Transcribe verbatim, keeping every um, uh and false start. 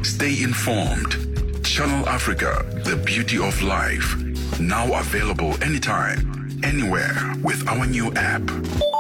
Stay informed. Channel Africa, the beauty of life. Now available anytime, anywhere with our new app.